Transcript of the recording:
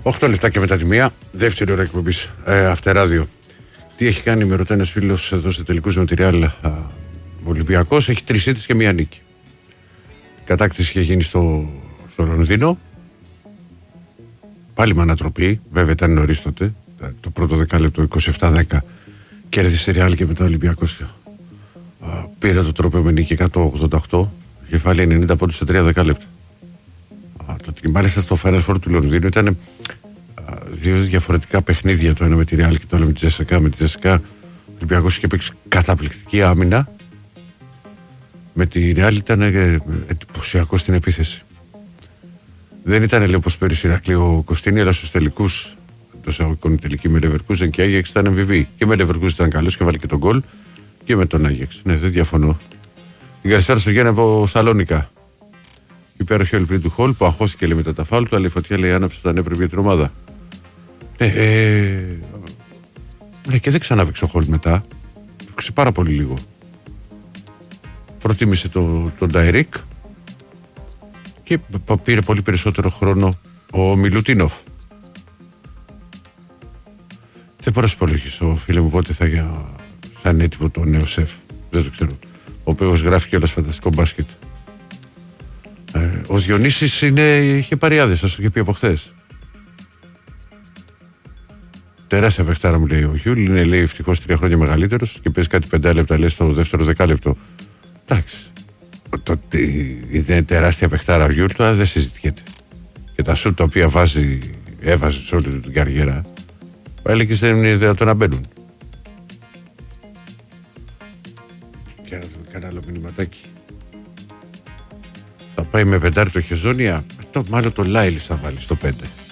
8 λεπτά και μετά τη μία, δεύτερη ώρα εκπομπής Αυτεράδιο. Τι έχει κάνει, με ρωτάει ένας φίλος εδώ σε τελικούς με τη Ρεάλ. Ο Ολυμπιακός έχει 3 ήττες και 1 νίκη. Η κατάκτηση είχε γίνει στο Λονδίνο. Πάλι με ανατροπή, βέβαια ήταν νωρίς τότε. Το πρώτο δεκάλεπτο 27-10 κέρδισε η Ρεάλ και μετά ο Ολυμπιακός πήρε το τρόπο με νίκη 188. Είχε βάλει 90 πόντους σε 3 δεκάλεπτα. Και μάλιστα στο Final Four του Λονδίνου ήταν δύο διαφορετικά παιχνίδια, το ένα με τη Ρεάλ και το άλλο με τη Τζέσσεκα. Με τη Τζέσσεκα ο Ολυμπιακός είχε παίξει καταπληκτική άμυνα. Με τη Ρεάλ ήταν εντυπωσιακό στην επίθεση. Δεν ήταν, λέει, όπως πέρυσι Ηρακλή ο Κωστίνη, αλλά στους τελικούς, τόσο τελική με Leverkusen και Άγιαξ ήταν MVV. Και με Leverkusen ήταν καλός και βάλει και τον γκολ. Και με τον Άγιαξ. Ναι, δεν διαφωνώ. Η Γκαρσιάρα στο Γιάννη από Σαλόνικα. Υπέροχη όλη του Χολ που αγχώθηκε, λέει, μετά τα φάουλ του, αλλά η φωτιά, λέει, άναψε όταν έπρεπε για την ομάδα. Ναι, και δεν ξανάπαιξε ο Χολ μετά. Παίξε πάρα πολύ λίγο. Προτίμησε τον Νταϊρίκ και πήρε πολύ περισσότερο χρόνο ο Μιλουτίνοφ. Δεν μπορώ να σου υπολογίσω, φίλε μου, πότε θα είναι έτοιμο το νέο σεφ. Δεν το ξέρω. Ο οποίος γράφει και όλος φανταστικό μπάσκετ. Ο Διονύσης είχε πάρει άδειες, θα σου είχε πει από χθες. Τεράστια παιχτάρα, μου λέει ο Γιούλ. Είναι, λέει, ευτυχώς 3 χρόνια μεγαλύτερος και παίζει κάτι 5 λεπτά, λέει, στο δεύτερο δεκάλεπτο. Εντάξει. Είναι τεράστια παιχτάρα ο Γιούλ, τώρα δεν συζητιέται. Και τα σουτ τα οποία έβαζε σε όλη την καριέρα, έλεγε δεν είναι δυνατόν να μπαίνουν. Και να δούμε κανένα άλλο μηνυματάκι. Θα πάει με 5 το Χεζόνια. Μάλλον το Λάιλις θα βάλει στο 5.